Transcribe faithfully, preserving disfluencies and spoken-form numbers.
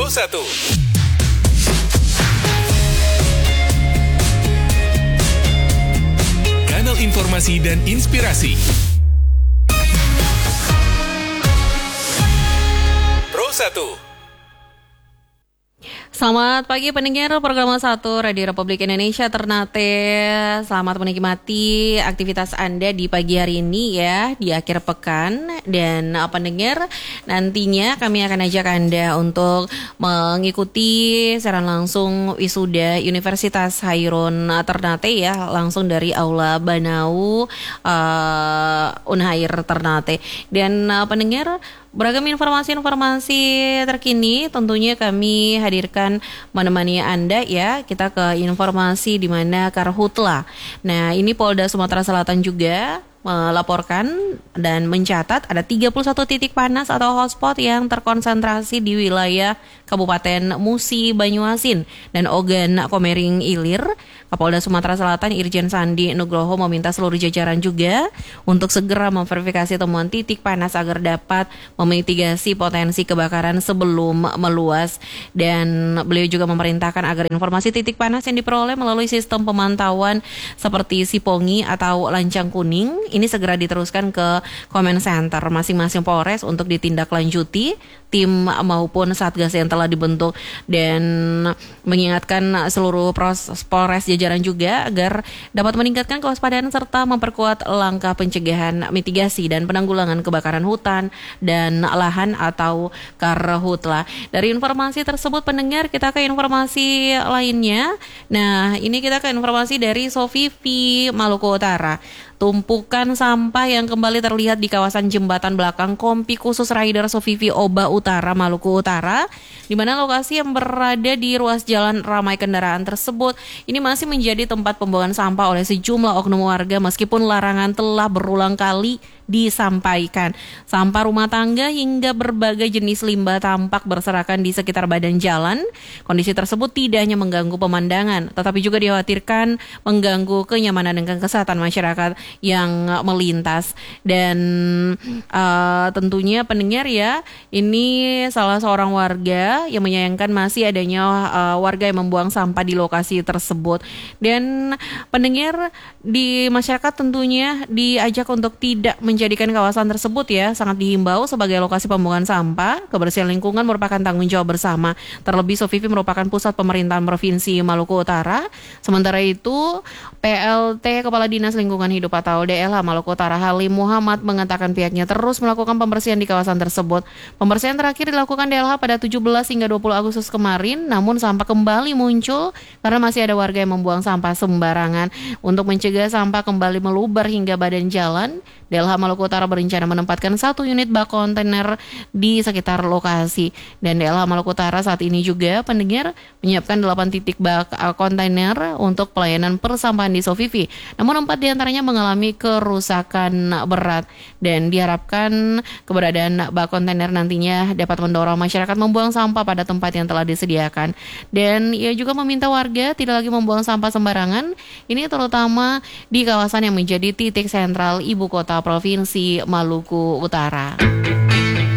Pro satu. Kanal informasi dan inspirasi. Pro satu. Selamat pagi pendengar program satu Radio Republik Indonesia Ternate. Selamat menikmati aktivitas Anda di pagi hari ini ya, di akhir pekan. Dan pendengar, nantinya kami akan ajak Anda untuk mengikuti secara langsung wisuda Universitas Hairun Ternate ya, langsung dari Aula Banau uh, Unhair Ternate. Dan uh, pendengar, beragam informasi-informasi terkini tentunya kami hadirkan menemani Anda ya. Kita ke informasi di mana Karhutla. Nah, ini Polda Sumatera Selatan juga melaporkan dan mencatat ada tiga puluh satu titik panas atau hotspot yang terkonsentrasi di wilayah Kabupaten Musi, Banyuasin, dan Ogan Komering Ilir. Kapolda Sumatera Selatan Irjen Sandi Nugroho meminta seluruh jajaran juga untuk segera memverifikasi temuan titik panas agar dapat memitigasi potensi kebakaran sebelum meluas. Dan beliau juga memerintahkan agar informasi titik panas yang diperoleh melalui sistem pemantauan seperti Sipongi atau Lancang Kuning ini segera diteruskan ke Command Center masing-masing Polres untuk ditindaklanjuti tim maupun Satgas yang telah dibentuk, dan mengingatkan seluruh proses Polres jajaran juga agar dapat meningkatkan kewaspadaan serta memperkuat langkah pencegahan, mitigasi dan penanggulangan kebakaran hutan dan lahan atau Karhutla. Dari informasi tersebut pendengar, kita ke informasi lainnya. Nah, ini kita ke informasi dari Sofivi Maluku Utara. Tumpukan sampah yang kembali terlihat di kawasan jembatan belakang Kompi Khusus Rider Sofivi Oba Utara, Maluku Utara, di mana lokasi yang berada di ruas jalan ramai kendaraan tersebut ini masih menjadi tempat pembuangan sampah oleh sejumlah oknum warga meskipun larangan telah berulang kali disampaikan. Sampah rumah tangga hingga berbagai jenis limbah tampak berserakan di sekitar badan jalan. Kondisi tersebut tidak hanya mengganggu pemandangan, tetapi juga dikhawatirkan mengganggu kenyamanan dan kesehatan masyarakat yang melintas. Dan uh, tentunya pendengar ya, ini salah seorang warga yang menyayangkan masih adanya uh, warga yang membuang sampah di lokasi tersebut. Dan pendengar, di masyarakat tentunya diajak untuk tidak menjadikan kawasan tersebut ya sangat dihimbau sebagai lokasi pembuangan sampah. Kebersihan lingkungan merupakan tanggung jawab bersama. Terlebih Sofivi merupakan pusat pemerintahan Provinsi Maluku Utara. Sementara itu P L T Kepala Dinas Lingkungan Hidup atau D L H Maluku Utara Halim Muhammad mengatakan pihaknya terus melakukan pembersihan di kawasan tersebut. Pembersihan terakhir dilakukan D L H pada tujuh belas hingga dua puluh Agustus kemarin, namun sampah kembali muncul karena masih ada warga yang membuang sampah sembarangan. Untuk mencegah sampah kembali meluber hingga badan jalan, D L H Maluku Utara berencana menempatkan satu unit bak kontainer di sekitar lokasi. Dan D L H Maluku Utara saat ini juga pendengar menyiapkan delapan titik bak kontainer untuk pelayanan persampahan di Sofivi. Namun empat diantaranya mengalami kerusakan berat, dan diharapkan keberadaan bak kontainer nantinya dapat mendorong masyarakat membuang sampah pada tempat yang telah disediakan. Dan ia juga meminta warga tidak lagi membuang sampah sembarangan, ini terutama di kawasan yang menjadi titik sentral ibu kota Provinsi Maluku Utara.